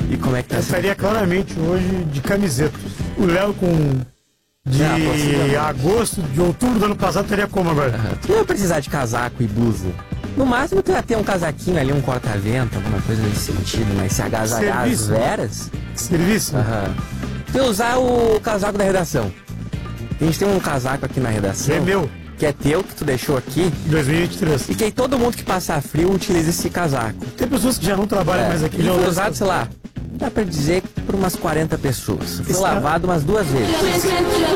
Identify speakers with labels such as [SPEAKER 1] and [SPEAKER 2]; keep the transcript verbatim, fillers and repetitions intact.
[SPEAKER 1] E como é que tá?
[SPEAKER 2] Eu estaria claramente hoje de camiseta. O Léo com... De
[SPEAKER 1] Não,
[SPEAKER 2] agosto, de outubro do ano passado, estaria como agora?
[SPEAKER 1] Uhum. Tu não ia precisar de casaco e blusa. No máximo tu ia ter um casaquinho ali, um corta-vento, alguma coisa nesse sentido, mas se agasalhar as veras...
[SPEAKER 2] Serviço?
[SPEAKER 1] Aham. Tu ia usar o casaco da redação. A gente tem um casaco aqui na redação.
[SPEAKER 2] É meu.
[SPEAKER 1] Que é teu, que tu deixou aqui.
[SPEAKER 2] dois mil e vinte e três.
[SPEAKER 1] E que aí todo mundo que passa frio utiliza esse casaco.
[SPEAKER 2] Tem pessoas que já não trabalham
[SPEAKER 1] É.
[SPEAKER 2] mais aqui.
[SPEAKER 1] Ele
[SPEAKER 2] já
[SPEAKER 1] foi
[SPEAKER 2] não-
[SPEAKER 1] usado, sei lá, dá pra dizer, por umas quarenta pessoas. Foi
[SPEAKER 2] Esse
[SPEAKER 1] lavado umas duas vezes.